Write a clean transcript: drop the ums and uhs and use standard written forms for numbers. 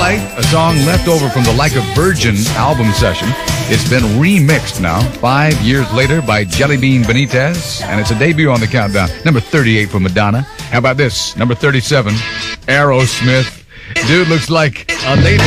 Light, a song left over from the Like a Virgin album session. It's been remixed now, 5 years later, by Jelly Bean Benitez, and it's a debut on the countdown. Number 38 for Madonna. How about this? Number 37, Aerosmith. Dude looks like a lady.